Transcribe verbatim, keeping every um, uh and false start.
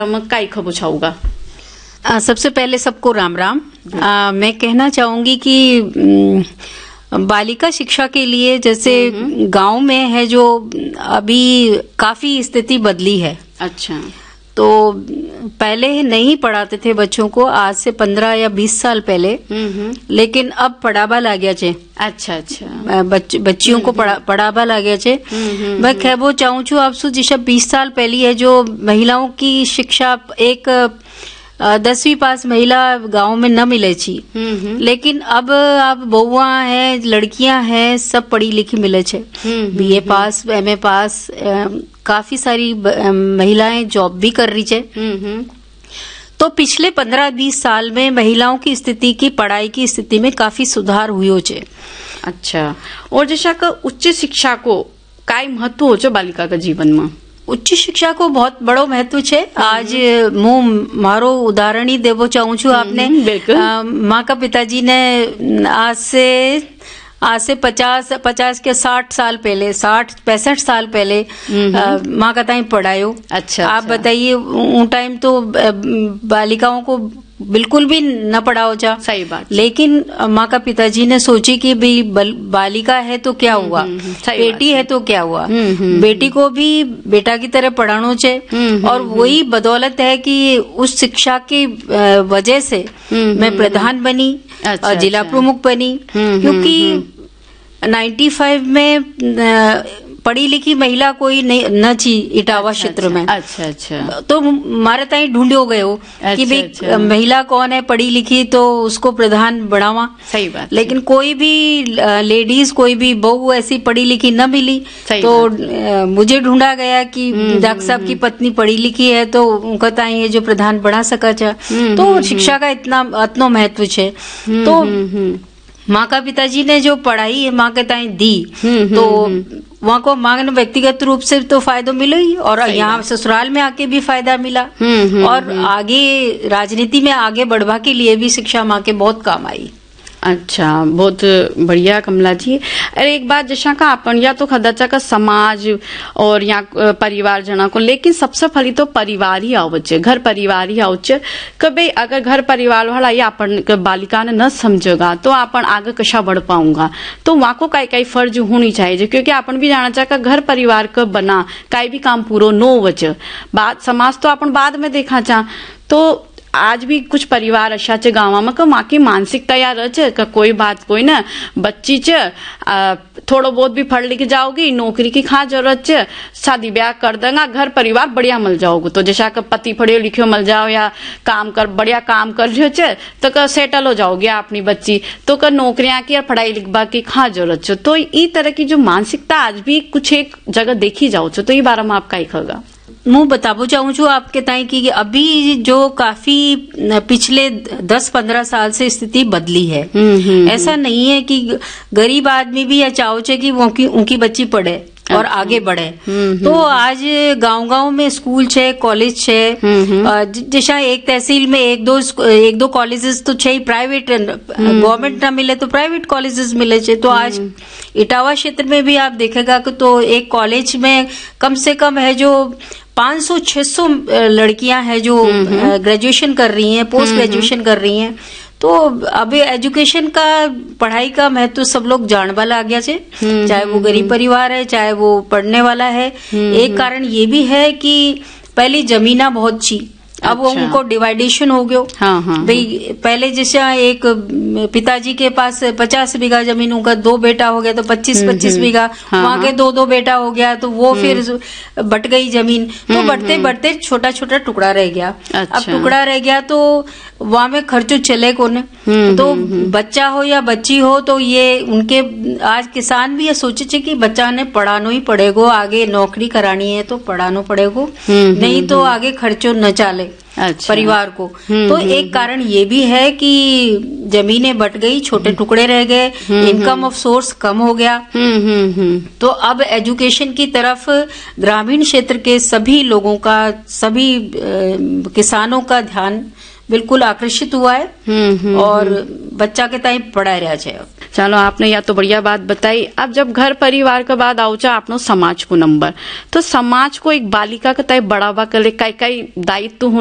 मग काय खबू छाऊगा? आ, सबसे पहले सबको राम राम। आ, मैं कहना चाहूंगी कि बालिका शिक्षा के लिए जैसे गांव में है जो अभी काफी स्थिति बदली है। अच्छा। तो पहले नहीं पढ़ाते थे बच्चों को, आज से पंद्रह या बीस साल पहले, लेकिन अब पढ़ावा ला गया छे। अच्छा अच्छा। बच, बच्चियों को पढ़ा, पढ़ावा ला गया छे। मैं कहबो चाहूँ छू आप सु जिस बीस साल पहले है जो महिलाओं की शिक्षा एक दसवीं पास महिला गांव में न मिले छी, लेकिन अब अब बउआ है, लड़कियां हैं, सब पढ़ी लिखी मिले छे। बीए पास, एमए पास, काफी सारी महिलाएं जॉब भी कर रही छे। तो पिछले पंद्रह बीस साल में महिलाओं की स्थिति की, पढ़ाई की स्थिति में काफी सुधार हुयो छे। अच्छा। और जैसा का उच्च शिक्षा को काय महत्व हो छे बालिका का जीवन में? उच्च शिक्षा को बहुत बड़ो महत्व छे। आज मु मारो उदाहरण ही देवो चाहूँ छू आपने। माँ का पिताजी ने आज से आज से पचास पचास के साठ साल पहले, साठ पैंसठ साल पहले माँ का टाइम पढ़ायो। अच्छा। आप अच्छा। बताइए उन टाइम तो बालिकाओं को बिल्कुल भी न पढ़ाओ जा। सही बात। लेकिन माँ का पिताजी ने सोची कि भाई बालिका है तो क्या हुआ, बेटी है तो क्या हुआ, बेटी को भी बेटा की तरह पढ़ाना चाहिए। और वही बदौलत है कि उस शिक्षा की वजह से मैं प्रधान बनी, अच्छा, जिला प्रमुख बनी, क्योंकि पचानवे में पढ़ी लिखी महिला कोई नहीं न थी इटावा अच्छा, क्षेत्र में। अच्छा अच्छा। तो मारे ताई ढूंढो गए हो अच्छा, कि भाई अच्छा। महिला कौन है पढ़ी लिखी तो उसको प्रधान बढ़ावा। सही बात। लेकिन कोई भी लेडीज, कोई भी बहू ऐसी पढ़ी लिखी न मिली, तो आ, मुझे ढूंढा गया कि डॉक्टर साहब की पत्नी पढ़ी लिखी है तो उनका ताई ये जो प्रधान बढ़ा सका था। तो शिक्षा का इतना इतना महत्व है। तो माँ का पिताजी ने जो पढ़ाई माँ के ताई दी, तो वहाँ को माँ ने व्यक्तिगत रूप से तो फायदा मिला ही, और यहाँ ससुराल में आके भी फायदा मिला, और आगे राजनीति में आगे बढ़वा के लिए भी शिक्षा माँ के बहुत काम आई। अच्छा, बहुत बढ़िया कमला जी। अरे एक बात जैसा का अपन या तो खदाचा का समाज और यहाँ परिवार जना को, लेकिन सबसे पहले तो परिवार ही आवचे, घर परिवार ही आवचे। कभी अगर घर परिवार वाला या अपन बालिका ने न समझेगा तो अपन आगे कशा बढ़ पाऊंगा। तो वहाँ को कई कई फर्ज होनी चाहिए, क्योंकि अपन भी जाना चाहे घर परिवार का बना कई भी काम पूरा नो बचे, बात समाज तो अपन बाद में देखा चाह। तो आज भी कुछ परिवार अच्छा चे गाँव में का माँ की मानसिकता यार रहे का कोई बात कोई ना बच्ची चे थोड़ो बहुत भी पढ़ लिख जाओगी, नौकरी की खा जरूरत चे, शादी ब्याह कर देगा, घर परिवार बढ़िया मिल जाओगे। तो जैसा का पति पढ़े लिखे मिल जाओ या काम कर बढ़िया काम कर रहे चे तो का सेटल हो जाओगे अपनी बच्ची, तो का नौकरियां की या पढ़ाई लिखवा की खा जरूरत चे। तो इस तरह की जो मानसिकता आज भी कुछ एक जगह देखी जाओ, तो ये बारे में आप क्या कहेगा? मैं बताबो चाहूँ छू आपके ताई कि अभी जो काफी पिछले दस पंद्रह साल से स्थिति बदली है। ऐसा नहीं है कि गरीब आदमी भी या चाहो चे कि वो उनकी, उनकी बच्ची पढ़े और अच्छा। आगे बढ़े। तो आज गांव गांव में स्कूल छे, कॉलेज छे, जैसा एक तहसील में एक दो एक दो कॉलेजेस तो छे, प्राइवेट गवर्नमेंट ना मिले तो प्राइवेट कॉलेजेस मिले छे। तो आज इटावा क्षेत्र में भी आप देखेगा कि तो एक कॉलेज में कम से कम है जो पाँच सौ छह सौ लड़कियां हैं जो ग्रेजुएशन कर रही हैं, पोस्ट ग्रेजुएशन कर रही हैं। तो अभी एजुकेशन का, पढ़ाई का महत्व तो सब लोग जान वाला आ गया छे, चाहे वो गरीब परिवार है चाहे वो पढ़ने वाला है। एक कारण ये भी है कि पहले जमीना बहुत छी, अब वो अच्छा। उनको डिवाइडेशन हो गयो। हाँ, हाँ, भाई पहले जैसे एक पिताजी के पास पचास बीघा जमीन, उनका दो बेटा हो गया तो पच्चीस पच्चीस बीघा, हाँ, वहाँ के दो दो बेटा हो गया तो वो फिर बट गई जमीन। तो बढ़ते बढ़ते छोटा छोटा टुकड़ा रह गया। अच्छा। अब टुकड़ा रह गया तो वहाँ में खर्चो चले कोने। तो बच्चा हो या बच्ची हो तो ये उनके आज किसान भी ये सोचे कि बच्चा ने पढ़ानो ही पड़ेगो, आगे नौकरी करानी है तो पढ़ानो पड़ेगो, नहीं तो आगे खर्चो न चाले अच्छा। परिवार को। तो एक कारण ये भी है कि जमीनें बट गई, छोटे टुकड़े रह गए, इनकम ऑफ सोर्स कम हो गया। तो अब एजुकेशन की तरफ ग्रामीण क्षेत्र के सभी लोगों का, सभी किसानों का ध्यान बिल्कुल आकर्षित हुआ है, और बच्चा के ताई पढ़ा रहा है। चलो आपने या तो बढ़िया बात बताई। अब जब घर परिवार के बाद आओचा आपनो समाज को नंबर, तो समाज को एक बालिका का तय बढ़ावा करे कई कई दायित्व